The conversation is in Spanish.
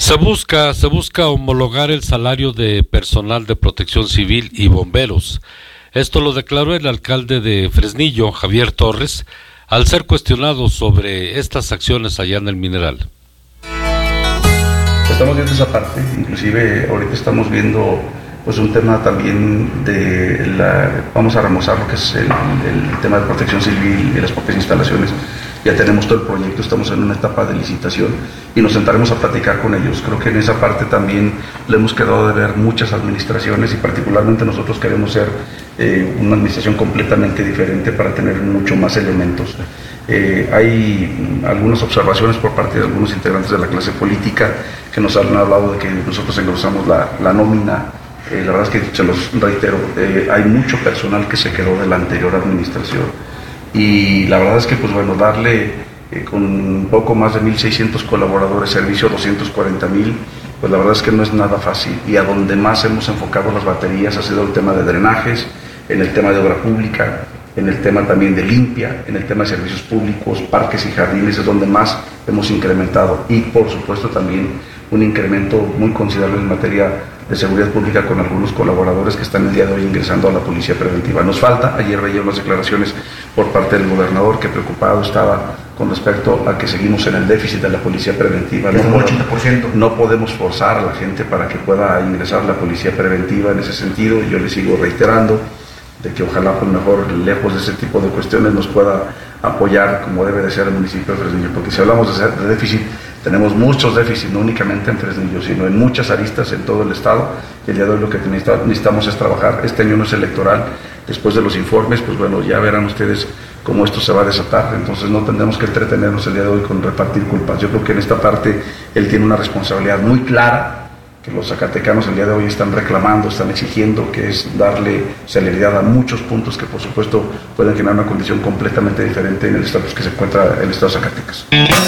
Se busca homologar el salario de personal de protección civil y bomberos. Esto lo declaró el alcalde de Fresnillo, Javier Torres, al ser cuestionado sobre estas acciones allá en el Mineral. Estamos viendo esa parte, inclusive ahorita estamos viendo pues un tema también vamos a remozar lo que es el tema de protección civil y las propias instalaciones. Ya tenemos todo el proyecto, estamos en una etapa de licitación y nos sentaremos a platicar con ellos. Creo que en esa parte también le hemos quedado de ver muchas administraciones y particularmente nosotros queremos ser una administración completamente diferente para tener mucho más elementos. Hay algunas observaciones por parte de algunos integrantes de la clase política que nos han hablado de que nosotros engrosamos la nómina. La verdad es que se los reitero, hay mucho personal que se quedó de la anterior administración. Y la verdad es que, pues bueno, darle con un poco más de 1,600 colaboradores servicio a 240,000, pues la verdad es que no es nada fácil. Y a donde más hemos enfocado las baterías ha sido el tema de drenajes, en el tema de obra pública, en el tema también de limpia, en el tema de servicios públicos, parques y jardines, es donde más hemos incrementado. Y por supuesto también un incremento muy considerable en materia de seguridad pública con algunos colaboradores que están el día de hoy ingresando a la policía preventiva. Nos falta, ayer veía unas declaraciones por parte del gobernador que preocupado estaba con respecto a que seguimos en el déficit de la policía preventiva. No podemos forzar a la gente para que pueda ingresar a la policía preventiva en ese sentido. Yo le sigo reiterando de que ojalá pues mejor lejos de ese tipo de cuestiones nos pueda apoyar como debe de ser el municipio de Fresnillo, porque si hablamos de déficit, tenemos muchos déficits, no únicamente en Fresnillo, sino en muchas aristas en todo el estado. El día de hoy lo que necesitamos es trabajar. Este año no es electoral, después de los informes, pues bueno, ya verán ustedes cómo esto se va a desatar, entonces no tendremos que entretenernos el día de hoy con repartir culpas. Yo creo que en esta parte él tiene una responsabilidad muy clara, que los zacatecanos el día de hoy están reclamando, están exigiendo, que es darle celeridad a muchos puntos que por supuesto pueden generar una condición completamente diferente en el estatus que se encuentra el estado de Zacatecas.